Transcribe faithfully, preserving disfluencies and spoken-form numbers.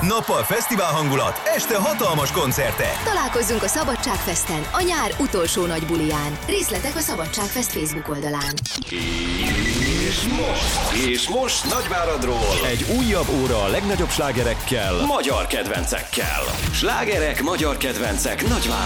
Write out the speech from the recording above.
Nappal fesztivál hangulat, este hatalmas koncertek. Találkozzunk a Szabadságfesten, a nyár utolsó nagy buliján. Részletek a Szabadságfest Facebook oldalán. És most, és most Nagyváradról egy újabb óra a legnagyobb slágerekkel, magyar kedvencekkel. Slágerek, magyar kedvencek Nagyvárad.